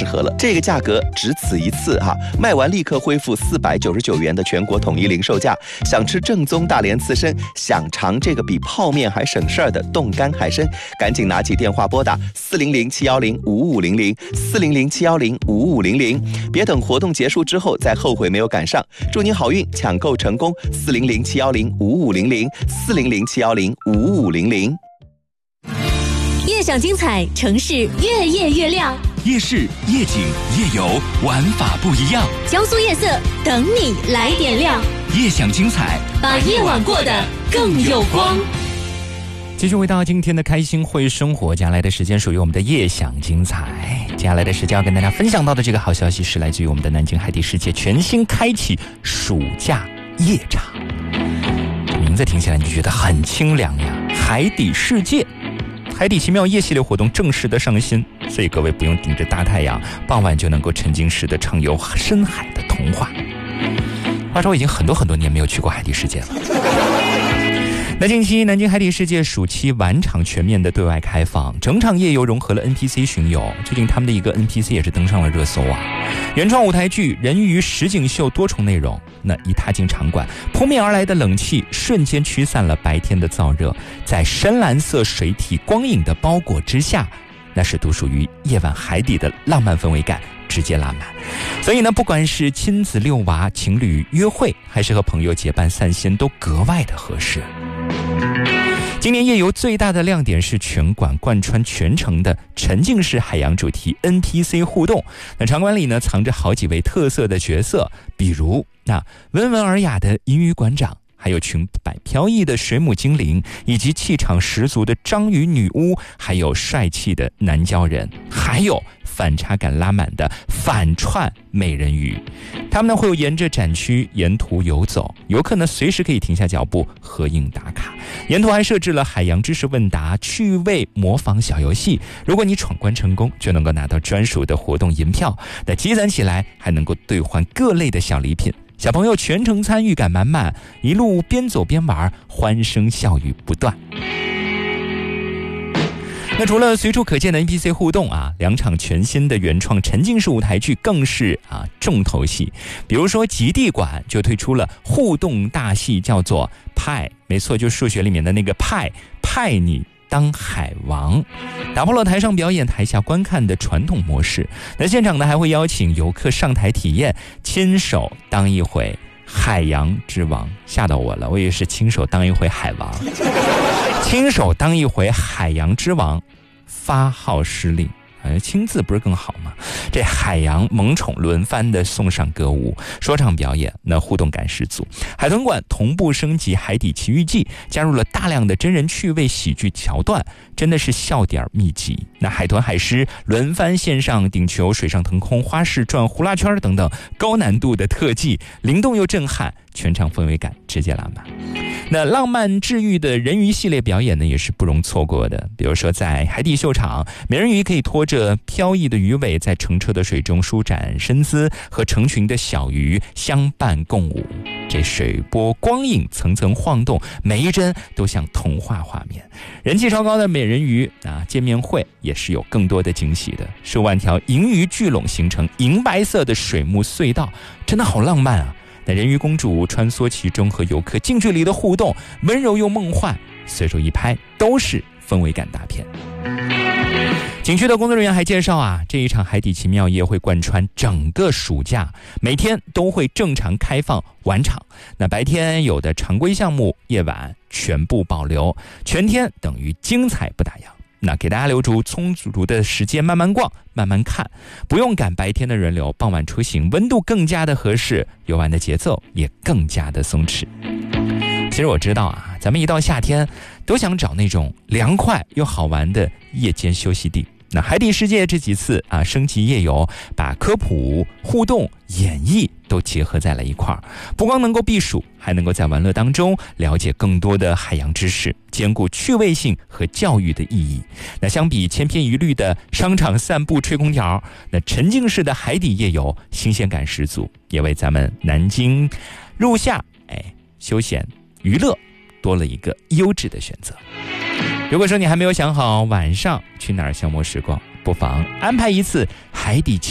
适合了。这个价格只此一次哈，卖完立刻恢复499元的全国统一零售价。想吃正宗大连刺身，想尝这个比泡面还省事儿的冻干海参，赶紧拿起电话拨打400-710-5500，400-710-5500，别等活动结束之后再后悔没有赶上。祝您好运，抢购成功！400-710-5500，400-710-5500。 夜享精彩，城市越夜越亮。 夜市、夜景、夜游，玩法不一样。 江苏夜色等你来点亮， 夜享精彩， 把夜晚过得更有光。 继续回到今天的开心会生活，接下来的时间属于我们的夜享精彩。接下来的时间要跟大家分享到的这个好消息是来自于我们的南京海底世界全新开启暑假夜场。名字听起来你就觉得很清凉呀，海底世界。海底奇妙夜系列活动正式的上新，所以各位不用顶着大太阳，傍晚就能够沉浸式的畅游深海的童话。话说我已经很多年没有去过海底世界了。那近期南京海底世界暑期晚场全面的对外开放，整场夜游融合了 NPC 巡游，最近他们的一个 NPC 也是登上了热搜啊。原创舞台剧、人鱼实景秀多重内容，那一踏进场馆，扑面而来的冷气瞬间驱散了白天的燥热，在深蓝色水体光影的包裹之下，那是独属于夜晚海底的浪漫氛围感直接拉满。所以呢，不管是亲子遛娃、情侣约会，还是和朋友结伴散心，都格外的合适。今年夜游最大的亮点是全馆贯穿全程的沉浸式海洋主题 NPC 互动。那场馆里呢，藏着好几位特色的角色，比如那温文尔雅的银鱼馆长，还有裙摆飘逸的水母精灵，以及气场十足的章鱼女巫，还有帅气的南郊人，还有反差感拉满的反串美人鱼。他们呢会沿着展区沿途游走，游客呢随时可以停下脚步合影打卡。沿途还设置了海洋知识问答、趣味模仿小游戏，如果你闯关成功，就能够拿到专属的活动银票，那积攒起来还能够兑换各类的小礼品。小朋友全程参与感满满，一路边走边玩，欢声笑语不断。那除了随处可见的 NPC 互动啊，两场全新的原创沉浸式舞台剧更是重头戏。比如说极地馆就推出了互动大戏，叫做派，没错，就是数学里面的那个派你当海王，打破了台上表演台下观看的传统模式。那现场呢还会邀请游客上台体验，亲手当一回海洋之王，吓到我了，我以为是亲手当一回海王。亲手当一回海洋之王，发号施令，亲自不是更好吗？这海洋萌宠轮番的送上歌舞说唱表演，那互动感十足。海豚馆同步升级海底奇遇记，加入了大量的真人趣味喜剧桥段，真的是笑点密集。那海豚海狮轮番线上顶球、水上腾空、花式转呼啦圈等等高难度的特技，灵动又震撼，全场氛围感直接拉满。那浪漫治愈的人鱼系列表演呢，也是不容错过的。比如说在海底秀场，美人鱼可以拖着飘逸的鱼尾在澄澈的水中舒展身姿，和成群的小鱼相伴共舞。这水波光影层层晃动，每一帧都像童话画面。人气超高的美人鱼见面会也是有更多的惊喜的。数万条银鱼聚拢形成银白色的水幕隧道，真的好浪漫啊！那人鱼公主穿梭其中，和游客近距离的互动，温柔又梦幻，随手一拍都是氛围感大片。景区的工作人员还介绍这一场海底奇妙夜会贯穿整个暑假，每天都会正常开放晚场。那白天有的常规项目，夜晚全部保留，全天等于精彩不打烊。那给大家留出充足的时间慢慢逛慢慢看，不用赶白天的人流，傍晚出行温度更加的合适，游玩的节奏也更加的松弛。其实我知道咱们一到夏天都想找那种凉快又好玩的夜间休息地。那海底世界这几次升级夜游，把科普、互动、演绎都结合在了一块儿，不光能够避暑，还能够在玩乐当中了解更多的海洋知识，兼顾趣味性和教育的意义。那相比千篇一律的商场散步吹空调，那沉浸式的海底夜游新鲜感十足，也为咱们南京入夏休闲娱乐多了一个优质的选择。如果说你还没有想好晚上去哪儿消磨时光，不妨安排一次海底